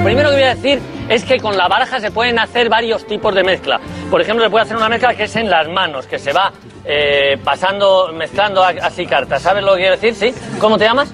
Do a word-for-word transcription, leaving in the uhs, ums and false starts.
Lo primero que voy a decir es que con la baraja se pueden hacer varios tipos de mezcla. Por ejemplo, se puede hacer una mezcla que es en las manos, que se va eh, pasando, mezclando así cartas. ¿Sabes lo que quiero decir? ¿Sí? ¿Cómo te llamas?